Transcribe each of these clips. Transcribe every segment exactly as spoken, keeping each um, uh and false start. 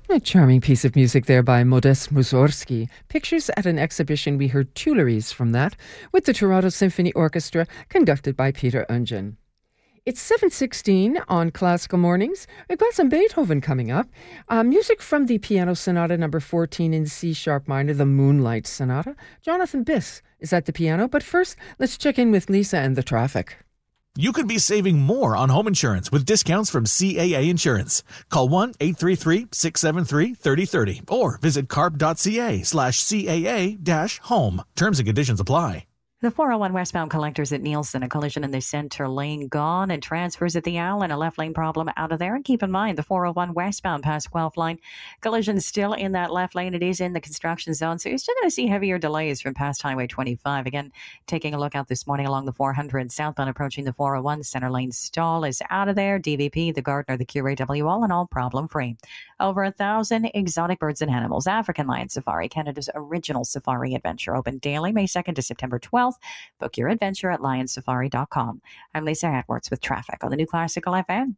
A charming piece of music there by Modest Mussorgsky. Pictures at an exhibition, we heard Tuileries from that, with the Toronto Symphony Orchestra, conducted by Peter Ungen. It's seven sixteen on Classical Mornings. We've got some Beethoven coming up. Uh, music from the Piano Sonata number fourteen in C-sharp minor, the Moonlight Sonata. Jonathan Biss is at the piano, but first, let's check in with Lisa and the traffic. You could be saving more on home insurance with discounts from C A A Insurance. Call one eight three three, six seven three, three oh three oh or visit carp.ca slash CAA dash home. Terms and conditions apply. The four oh one westbound collectors at Nielsen, a collision in the center lane gone, and transfers at the Allen, a left lane problem out of there. And keep in mind, the four oh one westbound past Guelph line, collision still in that left lane. It is in the construction zone, so you're still going to see heavier delays from past Highway twenty-five. Again, taking a look out this morning along the four hundred southbound approaching the four oh one, center lane stall is out of there. D V P, the Gardner, the Q A W, all in all problem free. Over a thousand exotic birds and animals. African Lion Safari, Canada's original safari adventure, open daily May second to September twelfth. Book your adventure at lion safari dot com. I'm Lisa Edwards with traffic on the New Classical F M.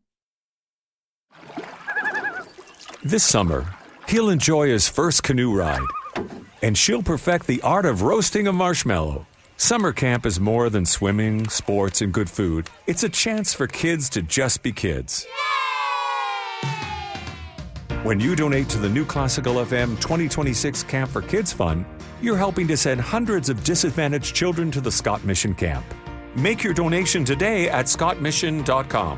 This summer, he'll enjoy his first canoe ride, and she'll perfect the art of roasting a marshmallow. Summer camp is more than swimming, sports, and good food. It's a chance for kids to just be kids. When you donate to the New Classical F M twenty twenty-six Camp for Kids Fund, you're helping to send hundreds of disadvantaged children to the Scott Mission Camp. Make your donation today at scott mission dot com.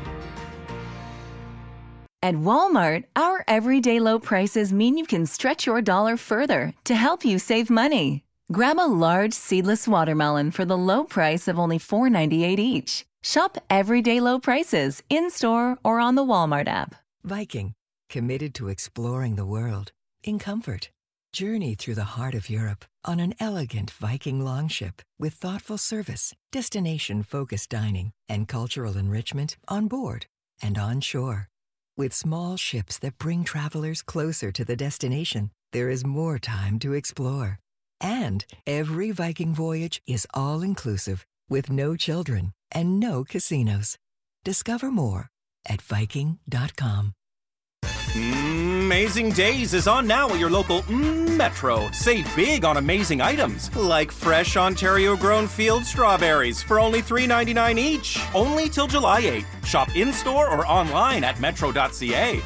At Walmart, our everyday low prices mean you can stretch your dollar further to help you save money. Grab a large seedless watermelon for the low price of only four ninety-eight each. Shop everyday low prices in-store or on the Walmart app. Viking, committed to exploring the world in comfort. Journey through the heart of Europe on an elegant Viking longship with thoughtful service, destination-focused dining, and cultural enrichment on board and on shore. With small ships that bring travelers closer to the destination, there is more time to explore. And every Viking voyage is all-inclusive with no children and no casinos. Discover more at viking dot com. Amazing Days is on now at your local mm, Metro. Save big on amazing items, like fresh Ontario-grown field strawberries for only three ninety-nine each. Only till July eighth. Shop in-store or online at metro dot c a.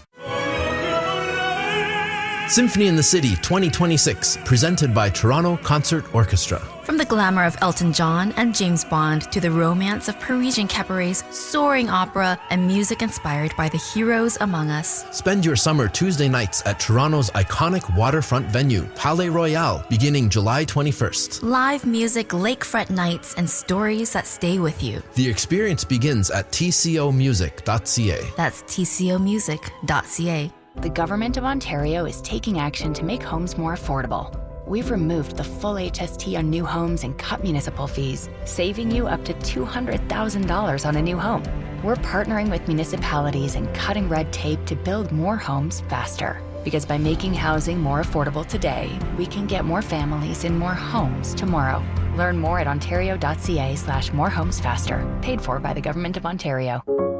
Symphony in the City twenty twenty-six, presented by Toronto Concert Orchestra. From the glamour of Elton John and James Bond to the romance of Parisian cabarets, soaring opera, and music inspired by the heroes among us. Spend your summer Tuesday nights at Toronto's iconic waterfront venue, Palais Royal, beginning July twenty-first. Live music, lakefront nights, and stories that stay with you. The experience begins at t c o music dot c a. That's t c o music dot c a. The Government of Ontario is taking action to make homes more affordable. We've removed the full H S T on new homes and cut municipal fees, saving you up to two hundred thousand dollars on a new home. We're partnering with municipalities and cutting red tape to build more homes faster. Because by making housing more affordable today, we can get more families in more homes tomorrow. Learn more at ontario dot c a slash more homes faster. Paid for by the Government of Ontario.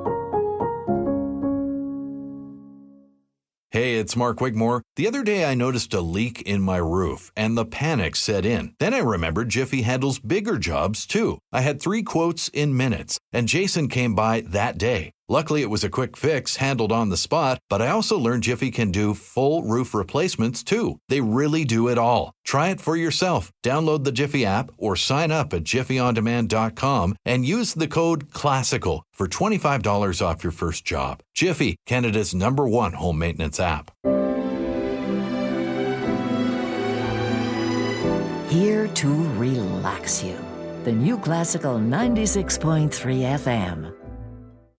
Hey, it's Mark Wigmore. The other day I noticed a leak in my roof, and the panic set in. Then I remembered Jiffy handles bigger jobs, too. I had three quotes in minutes, and Jason came by that day. Luckily, it was a quick fix, handled on the spot, but I also learned Jiffy can do full roof replacements, too. They really do it all. Try it for yourself. Download the Jiffy app or sign up at jiffy on demand dot com and use the code CLASSICAL for twenty-five dollars off your first job. Jiffy, Canada's number one home maintenance app. Here to relax you. The New Classical ninety-six point three F M.